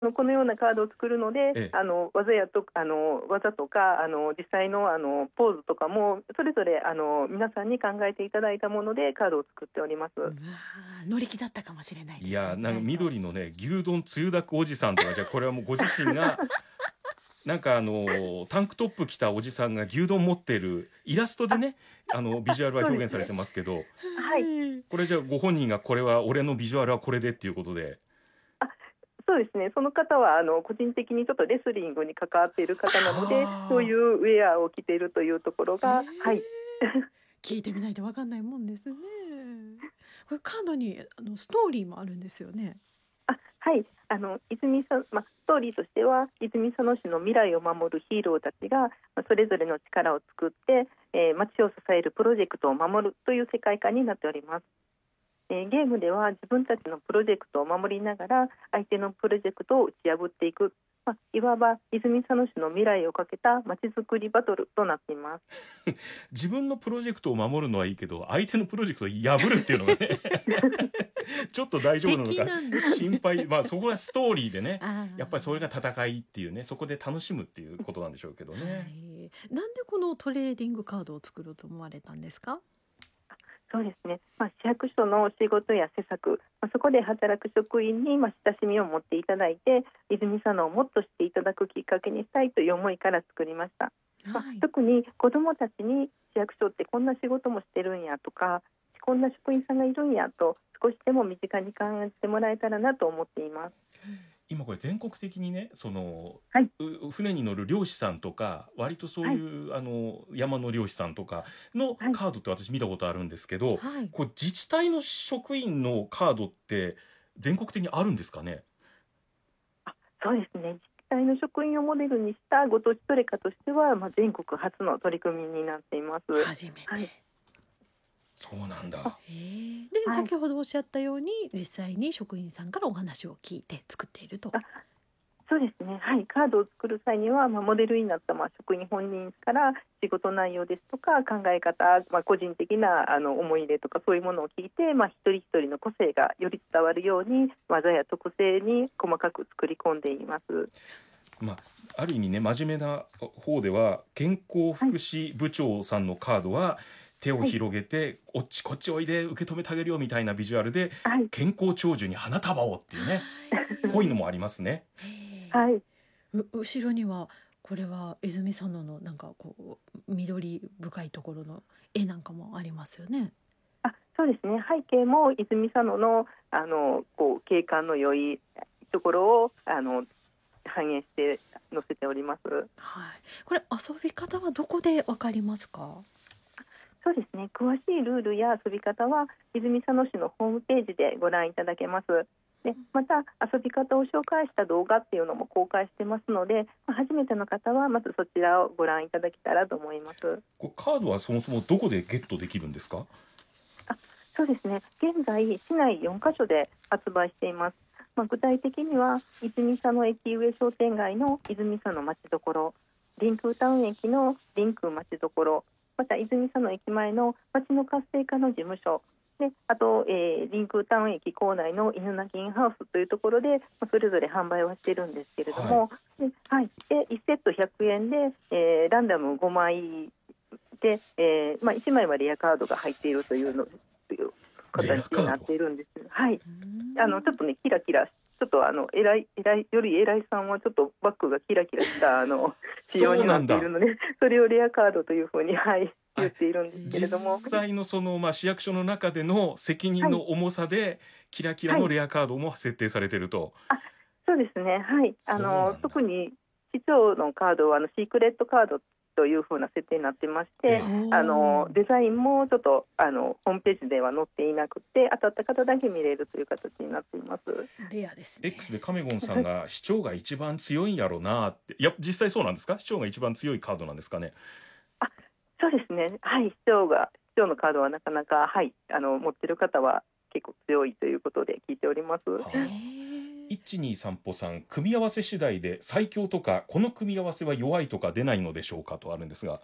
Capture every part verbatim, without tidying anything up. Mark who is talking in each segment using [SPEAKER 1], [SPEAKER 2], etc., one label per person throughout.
[SPEAKER 1] このようなカードを作るので、
[SPEAKER 2] ええ。
[SPEAKER 1] あの技やとあの技とかあの実際のあのポーズとかもそれぞれあの皆さんに考えていただいたものでカードを作っております。
[SPEAKER 3] うわー、乗り気だったかもしれないですね、
[SPEAKER 2] いやなんか
[SPEAKER 3] 意外と。
[SPEAKER 2] 緑のね牛丼つゆだくおじさんとかじゃこれはもうご自身がなんかあのタンクトップ着たおじさんが牛丼持っているイラストで
[SPEAKER 1] あ、
[SPEAKER 2] ねあのビジュアルは
[SPEAKER 1] そうですね。
[SPEAKER 2] 表現されてますけど、
[SPEAKER 1] はい。
[SPEAKER 3] はい。
[SPEAKER 2] これじゃあご本人がこれは俺のビジュアルはこれでっていうことで。
[SPEAKER 1] あ、そうですね。その方はあの個人的にちょっとレスリングに関わっている方なので、そうい
[SPEAKER 2] はあ。
[SPEAKER 1] うウェアを着ているというところ
[SPEAKER 3] へえ。
[SPEAKER 1] が、はい。
[SPEAKER 3] 聞いてみないとわかんないもんですね。これカードにあのストーリーもあるんですよね。
[SPEAKER 1] あ、はい。あの泉さん、まあ、ストーリーとしては泉佐野市の未来を守るヒーローたちが、まあ、それぞれの力を作って、えー、町を支えるプロジェクトを守るという世界観になっております。えーゲームでは自分たちのプロジェクトを守りながら相手のプロジェクトを打ち破っていく、まあ、いわば泉佐野市の未来をかけたまちづくりバトルとなっています。
[SPEAKER 2] 自分のプロジェクトを守るのはいいけど相手のプロジェクトを破るっていうのがねちょっと大丈夫なの
[SPEAKER 3] 敵
[SPEAKER 2] か
[SPEAKER 3] なんですね。
[SPEAKER 2] 心配。まあそこはストーリーでね
[SPEAKER 3] あ
[SPEAKER 2] やっぱりそれが戦いっていうねそこで楽しむっていうことなんでしょうけど
[SPEAKER 3] あ、は
[SPEAKER 2] ね。
[SPEAKER 3] い。なんでこのトレーディングカードを作ろうと思われたんですか？
[SPEAKER 1] そうですね、まあ、市役所の仕事や施策、まあ、そこで働く職員にまあ親しみを持っていただいて泉佐野をもっと知っていただくきっかけにしたいという思いから作りました。まあ、
[SPEAKER 3] はい。
[SPEAKER 1] 特に子どもたちに市役所ってこんな仕事もしてるんやとかこんな職員さんがいるんやと少しでも身近に感じてもらえたらなと思っています。
[SPEAKER 2] 今これ全国的にねその
[SPEAKER 1] はい、
[SPEAKER 2] う船に乗る漁師さんとか割とそう
[SPEAKER 1] はい、
[SPEAKER 2] いうあの山の漁師さんとかの
[SPEAKER 1] はい、
[SPEAKER 2] カードって私見たことあるんですけど、
[SPEAKER 3] はい。
[SPEAKER 2] これ自治体の職員のカードって全国的にあるんですかね。
[SPEAKER 1] あ、そうですね、自治体の職員をモデルにしたご当地トレカとしては、まあ、全国初の取り組みになっています。
[SPEAKER 3] 初めて。
[SPEAKER 1] はい、
[SPEAKER 2] そうなん
[SPEAKER 1] あ、
[SPEAKER 2] だ。
[SPEAKER 3] へえ。で、
[SPEAKER 1] はい、
[SPEAKER 3] 先ほどおっしゃったように実際に職員さんからお話を聞いて作っていると。
[SPEAKER 1] あ、そうですね、はい、カードを作る際には、まあ、モデルになったまあ職員本人から仕事内容ですとか考え方、まあ、個人的なあの思い入れとかそういうものを聞いて、まあ、一人一人の個性がより伝わるように技や特性に細かく作り込んでいます。
[SPEAKER 2] まあ、ある意味ね真面目な方では健康
[SPEAKER 1] はい、
[SPEAKER 2] 福祉部長さんのカードは手を
[SPEAKER 1] はい、
[SPEAKER 2] 広げてこっちこっちおいで受け止めてあげるよみたいなビジュアルで
[SPEAKER 1] はい、
[SPEAKER 2] 健康長寿に花束をっていうねこういうのもありますね。
[SPEAKER 3] へえ。
[SPEAKER 1] はい、
[SPEAKER 3] う後ろにはこれは泉佐野のなんかこう緑深いところの絵なんかもありますよね。
[SPEAKER 1] あ、そうですね、背景も泉佐野の、あのこう景観の良いところをあの反映して載せております。
[SPEAKER 3] はい。これ遊び方はどこでわかりますか？
[SPEAKER 1] そうですね、詳しいルールや遊び方は泉佐野市のホームページでご覧いただけます。でまた遊び方を紹介した動画っていうのも公開してますので、まあ初めての方はまずそちらをご覧いただけたらと思います。
[SPEAKER 2] これカードはそもそもどこでゲットできるんですか。
[SPEAKER 1] あ、そうですね、現在市内よんカ所で発売しています。まあ、具体的には泉佐野駅上商店街の泉佐野まちどころ、リンクータウン駅のリンクーまちどころ、また泉佐野駅前の町の活性化の事務所で、あと、えーリンクータウン駅構内の犬鳴インハウスというところで、まあ、それぞれ販売はしているんですけれど
[SPEAKER 2] はい。
[SPEAKER 1] も、で、はい、でいちセットひゃくえんで、えーランダムごまいで、えーまあ、いちまいはレアカードが入っているというのという
[SPEAKER 2] レア
[SPEAKER 1] 形になっ
[SPEAKER 2] カード。
[SPEAKER 1] ているんです。はい、
[SPEAKER 3] うーん。
[SPEAKER 1] あのちょっとねキラキラちょっとあの偉い偉いより偉いさんはちょっとバッグがキラキラしたあの仕様にな
[SPEAKER 2] そうなんだ。
[SPEAKER 1] っているのでそれをレアカードというふうに、はい、言
[SPEAKER 2] あ
[SPEAKER 1] っているんですけれども、
[SPEAKER 2] 実際のその、まあ、市役所の中での責任
[SPEAKER 1] はい、
[SPEAKER 2] の重さでキラキラ
[SPEAKER 1] はい、
[SPEAKER 2] のレアカードも設定されてると。
[SPEAKER 1] あ、そうですね、はい、あ
[SPEAKER 2] そうな
[SPEAKER 1] の
[SPEAKER 2] んだ。
[SPEAKER 1] 特に市長のカードはあのシークレットカードというふうな設定になってまし
[SPEAKER 2] え
[SPEAKER 1] て、
[SPEAKER 2] え。
[SPEAKER 1] あの
[SPEAKER 3] ほう。
[SPEAKER 1] デザインもちょっとあのホームページでは載っていなくて当たった方だけ見れるという形になっています。
[SPEAKER 3] レアですね。
[SPEAKER 2] X でカメゴンさんが市長が一番強いんやろなって、いや実際そうなんですか。市長が一番強いカードなんですかね。
[SPEAKER 1] あ、そうですね、はい、市長が市長のカードはなかなか、はい、あの持っている方は結構強いということで聞いております。
[SPEAKER 3] へ
[SPEAKER 2] はあ。
[SPEAKER 3] え。
[SPEAKER 2] いちにさん歩さん組み合わせ次第で最強とかこの組み合わせは弱いとか出ないのでしょうかとあるんですが。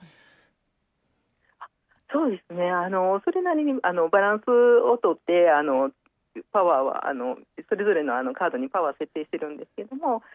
[SPEAKER 1] そうですね、あのそれなりにあのバランスをとってあのパワーはあのそれぞれのあのカードにパワー設定してるんですけども、